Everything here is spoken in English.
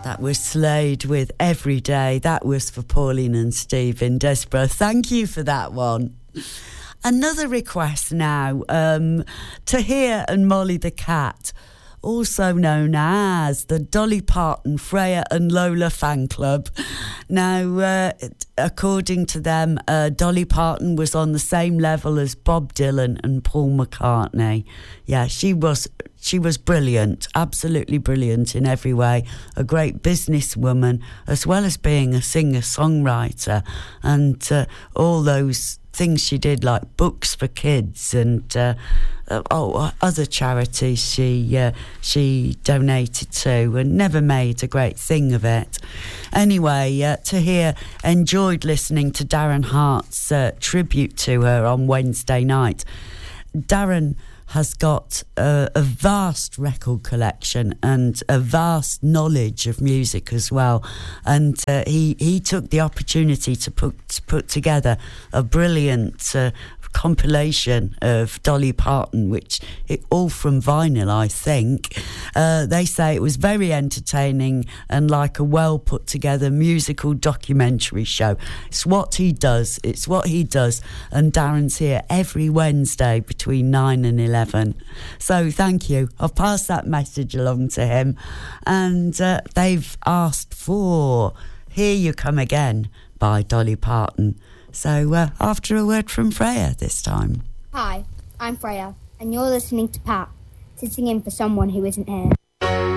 That was Slade with Every Day. That was for Pauline and Steve in Desborough. Thank you for that one. Another request now, Tahir and Molly the Cat, also known as the Dolly Parton, Freya and Lola fan club. Now, according to them, Dolly Parton was on the same level as Bob Dylan and Paul McCartney. Yeah, she was brilliant, absolutely brilliant in every way. A great businesswoman, as well as being a singer-songwriter, and all those things she did, like books for kids and other charities she donated to, and never made a great thing of it. Anyway, Tahir enjoyed listening to Darren Hart's tribute to her on Wednesday night. Darren has got a vast record collection and a vast knowledge of music as well, and he took the opportunity to put together a brilliant compilation of Dolly Parton, which all from vinyl, I think. They say it was very entertaining and like a well put together musical documentary show. It's what he does, and Darren's here every Wednesday between 9 and 11. So thank you. I'll pass that message along to him, and they've asked for Here You Come Again by Dolly Parton. So after a word from Freya this time. Hi, I'm Freya, and you're listening to Pat, sitting in for someone who isn't here.